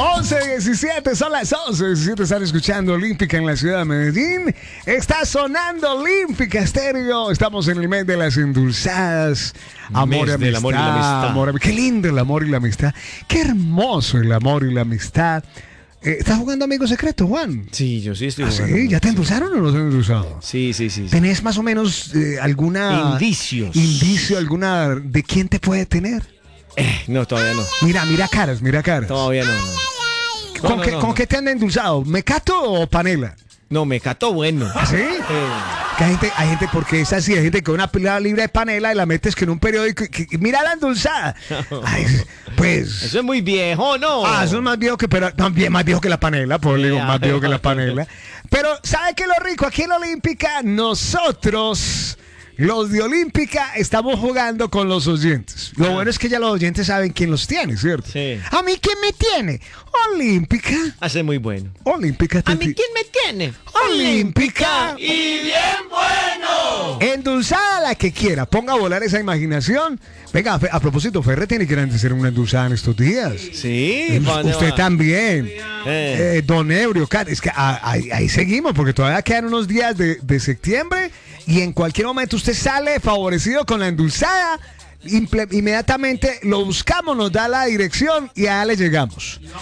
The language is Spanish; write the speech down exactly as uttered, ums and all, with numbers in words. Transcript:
once diecisiete, son las once diecisiete. Están escuchando Olímpica en la ciudad de Medellín. Está sonando Olímpica Estéreo. Estamos en el mes de las endulzadas. Amor y amistad, del amor y la amistad. Amor, qué lindo el amor y la amistad. Qué hermoso el amor y la amistad. Eh, ¿Estás jugando Amigo Secreto, Juan? Sí, yo sí estoy ¿Ah, jugando. sí? ¿Ya te endulzaron o no te han endulzado? Sí, sí, sí. sí. ¿Tenés más o menos eh, alguna... Indicios. Indicio, alguna... ¿De quién te puede tener? Eh, no, todavía no. Mira, mira caras, mira caras. Todavía no. no. ¿Con, No, no, qué, no, ¿Con no. qué te han endulzado? ¿Mecato o panela? No, me cató bueno. ¿Ah, sí? Eh, Que hay gente, hay gente, porque es así, hay gente que una pila libre de panela y la metes que en un periódico y que, que- mira la endulzada. Ay, pues... Eso es muy viejo, ¿no? Ah, eso es más viejo que, pero también más viejo que la panela, por digo, Ya. más viejo que la panela. Pero, ¿sabe qué es lo rico? Aquí en Olímpica, nosotros, los de Olímpica, estamos jugando con los oyentes. Lo bueno es que ya los oyentes saben quién los tiene, ¿cierto? Sí. ¿A mí quién me tiene? Olímpica. Hace muy bueno. Olímpica. te ¿A mí ti- quién me tiene? Olímpica. ¡Y bien bueno! Endulzada la que quiera. Ponga a volar esa imaginación. Venga, Fe- a propósito, Ferre tiene que ir a hacer una endulzada en estos días. Sí, ¿pa' dónde Usted va? también. Eh. Eh, don Ebrio, Cat, es que ah, ahí, ahí seguimos, porque todavía quedan unos días de, de septiembre y en cualquier momento usted sale favorecido con la endulzada. Imple- inmediatamente lo buscamos, nos da la dirección y allá le llegamos.